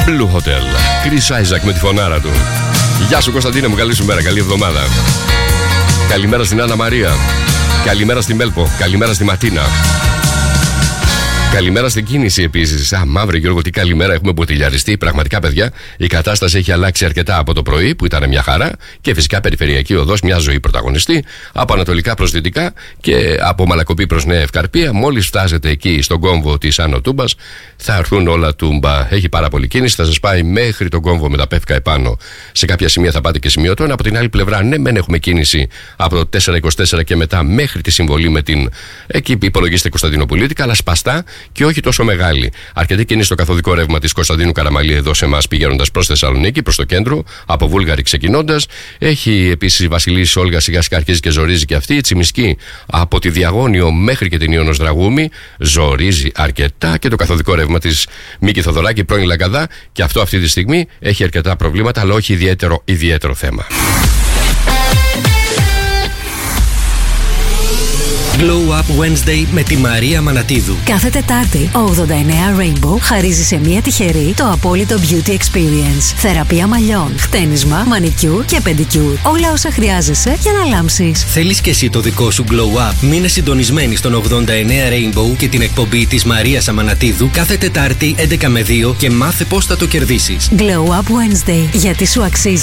Blue Hotel. Chris Isaac με τη φωνάρα του. Γεια σου Κωνσταντίνε μου, καλή σου μέρα, καλή εβδομάδα. Καλημέρα στην Άννα Μαρία. Καλημέρα στη Μέλπο. Καλημέρα στη Ματίνα. Καλημέρα στην κίνηση επίσης. Μαύρη Γιώργο, τι καλημέρα, έχουμε μποτιλιαριστεί. Πραγματικά, παιδιά, η κατάσταση έχει αλλάξει αρκετά από το πρωί που ήταν μια χαρά. Και φυσικά περιφερειακή οδός, μια ζωή πρωταγωνιστή. Από ανατολικά προς δυτικά και από Μαλακοπή προς Νέα Ευκαρπία. Μόλις φτάσετε εκεί στον κόμβο της Άνω Τούμπας, θα έρθουν όλα τούμπα. Έχει πάρα πολύ κίνηση, θα σας πάει μέχρι τον κόμβο με τα πεύκα επάνω. Σε κάποια σημεία θα πάτε και σημειωτών. Από την άλλη πλευρά, ναι, μεν έχουμε κίνηση από το 424 και μετά μέχρι τη συμβολή με την εκεί που υπολογίστε Κωνσταντινοπολίτικα, αλλά σπαστά. Και όχι τόσο μεγάλη. Αρκετή κίνηση στο καθοδικό ρεύμα της Κωνσταντίνου Καραμαλή εδώ σε εμάς πηγαίνοντας προς Θεσσαλονίκη, προς το κέντρο, από Βούλγαρη ξεκινώντας. Έχει επίσης η Βασιλής Όλγα σιγά σιγά αρχίζει και ζορίζει και αυτή. Η Τσιμισκή από τη Διαγώνιο μέχρι και την Ιώνος Δραγούμη ζορίζει αρκετά. Και το καθοδικό ρεύμα της Μίκη Θοδωράκη, πρώην Λαγκαδά. Και αυτό αυτή τη στιγμή έχει αρκετά προβλήματα, αλλά όχι ιδιαίτερο θέμα. Glow Up Wednesday με τη Μαρία Μανατίδου. Κάθε Τετάρτη, ο 89 Rainbow χαρίζει σε μία τυχερή το απόλυτο Beauty Experience. Θεραπεία μαλλιών, χτένισμα, μανικιούρ και πεντικιούρ. Όλα όσα χρειάζεσαι για να λάμψεις. Θέλεις και εσύ το δικό σου Glow Up? Μείνε συντονισμένη στον 89 Rainbow και την εκπομπή της Μαρίας Αμανατίδου κάθε Τετάρτη 11 με 2 και μάθε πώς θα το κερδίσεις. Glow Up Wednesday, γιατί σου αξίζει.